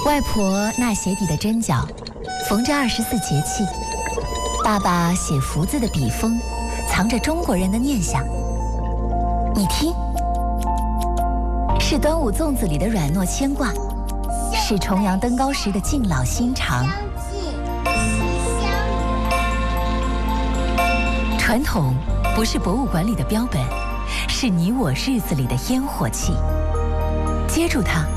外婆那鞋底的针脚，缝着24节气；爸爸写福字的笔锋，藏着中国人的念想。你听，是端午粽子里的软糯牵挂，是重阳登高时的敬老心肠。传统不是博物馆里的标本，是你我日子里的烟火气。接住它，